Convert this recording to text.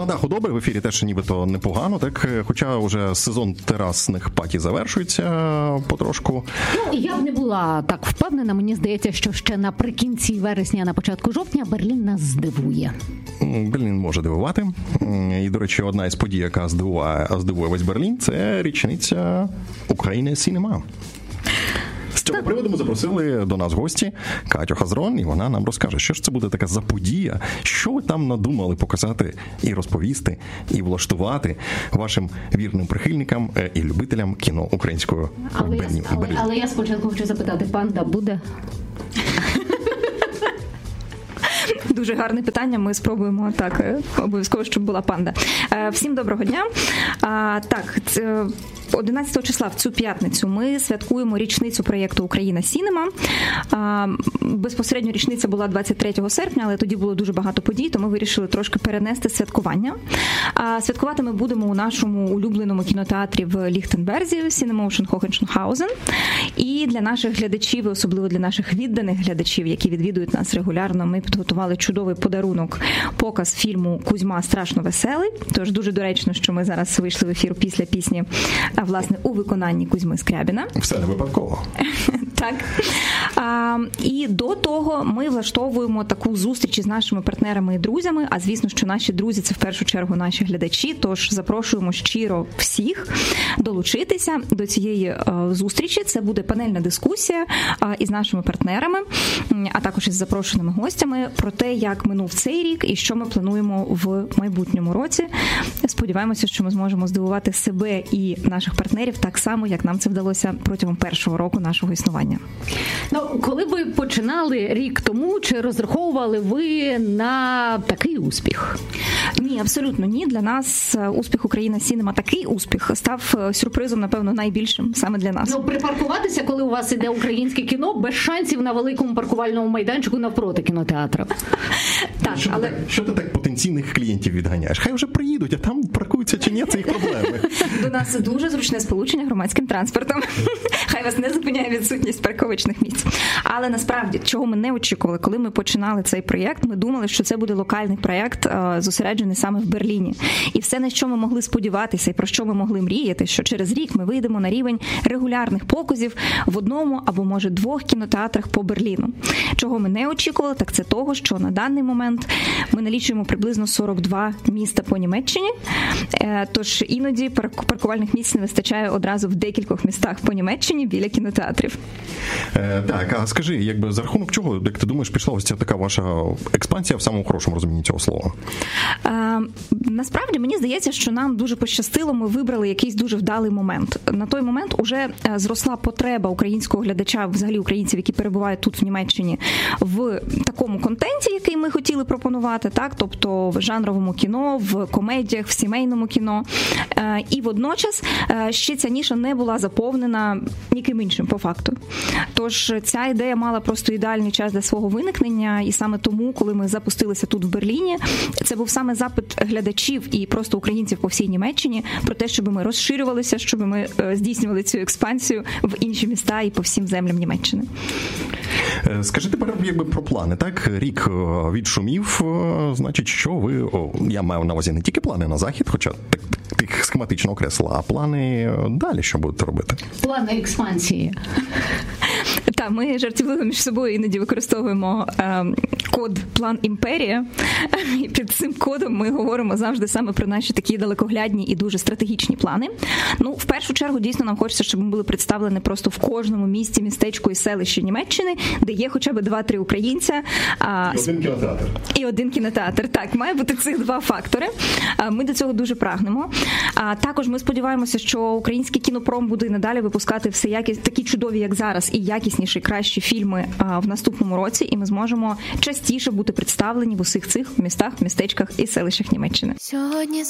на даху добре, в ефірі теж нібито непогано, так? Хоча вже сезон терасних паті завершується потрошку. Ну, я б не була так впевнена. Мені здається, що ще наприкінці вересня, на початку жовтня Берлін нас здивує. Берлін може дивувати. І, до речі, одна із подій, яка здивує весь Берлін, це річниця України Сінема. З цього приводу ми запросили до нас гості Катю Хазрон, і вона нам розкаже, що ж це буде така за подія, що ви там надумали показати і розповісти, і влаштувати вашим вірним прихильникам і любителям кіно українського в Берліні. Але я спочатку хочу запитати, панда буде? Дуже гарне питання, ми спробуємо так, обов'язково, щоб була панда. Всім доброго дня. Так, 11 числа в цю п'ятницю ми святкуємо річницю проєкту «Україна Сінема». Безпосередньо річниця була 23 серпня, але тоді було дуже багато подій, то ми вирішили трошки перенести святкування. Святкувати ми будемо у нашому улюбленому кінотеатрі в Ліхтенберзі, Cinemotion Hohenschönhausen. І для наших глядачів, особливо для наших відданих глядачів, які відвідують нас регулярно, ми підготували чудовий подарунок – показ фільму «Кузьма страшно веселий». Тож дуже доречно, що ми зараз вийшли в ефір після пісні, власне, у виконанні Кузьми Скрябіна. Все не випадково. Так. І до того ми влаштовуємо таку зустріч із нашими партнерами і друзями, а звісно, що наші друзі – це в першу чергу наші глядачі, тож запрошуємо щиро всіх долучитися до цієї зустрічі. Це буде панельна дискусія із нашими партнерами, а також із запрошеними гостями про те, як минув цей рік і що ми плануємо в майбутньому році. Сподіваємося, що ми зможемо здивувати себе і наших партнерів так само, як нам це вдалося протягом першого року нашого існування. Ну, коли ви починали рік тому, чи розраховували ви на такий успіх? Ні, абсолютно ні. Для нас успіх «Україна Сінема», такий успіх, став сюрпризом, напевно, найбільшим саме для нас. Ну, припаркуватися, коли у вас іде українське кіно, без шансів на великому паркувальному майданчику навпроти кінотеатру. Так, але... Що ти так потенційних клієнтів відганяєш? Хай вже приїдуть, а там паркуються чи ні, це їх проблеми. До нас дуже зручне сполучення громадським транспортом. Хай вас не зупиняє відсутність парковочних місць. Але насправді, чого ми не очікували, коли ми починали цей проєкт, ми думали, що це буде локальний проєкт, зосереджений саме в Берліні. І все, на що ми могли сподіватися і про що ми могли мріяти, що через рік ми вийдемо на рівень регулярних показів в одному або, може, двох кінотеатрах по Берліну. Чого ми не очікували, так це того, що на даний момент ми налічуємо приблизно 42 міста по Німеччині, тож іноді паркувальних місць не вистачає одразу в декількох містах по Німеччині біля кінотеатрів. Так, а скажи, якби за рахунок чого, як ти думаєш, пішла ось ця така ваша експансія в самому хорошому розумінні цього слова? Насправді, мені здається, що нам дуже пощастило, ми вибрали якийсь дуже вдалий момент. На той момент уже зросла потреба українського глядача, взагалі українців, які перебувають тут в Німеччині, в такому контенті, який ми хотіли пропонувати, так, тобто в жанровому кіно, в комедіях, в сімейному кіно. І водночас ще ця ніша не була заповнена ніким іншим по факту. Тож ця ідея мала просто ідеальний час для свого виникнення, і саме тому, коли ми запустилися тут в Берліні, це був саме запит глядачів і просто українців по всій Німеччині про те, щоб ми розширювалися, щоб ми здійснювали цю експансію в інші міста і по всім землям Німеччини. Скажи тепер якби про плани, так? Рік відшумів, значить, що ви, я маю на увазі не тільки плани на захід, хоча тих схематично окреслила, а плани далі, що будете робити? Плани експансії. Так, ми жартівливо між собою іноді використовуємо код «План Імперія». І під цим кодом ми говоримо завжди саме про наші такі далекоглядні і дуже стратегічні плани. Ну, в першу чергу, дійсно, нам хочеться, щоб ми були представлені просто в кожному місті, містечку і селищі Німеччини, де є хоча б 2-3 українця. І один кінотеатр. І один кінотеатр. Так, має бути цих два фактори. Ми до цього дуже прагнемо. Також ми сподіваємося, що український кінопром буде і надалі випускати все такі чудові, як зараз, і якісніші, кращі фільми в наступному році, і ми зможемо частіше бути представлені в усіх цих містах, містечках і селищах Німеччини. Сьогодні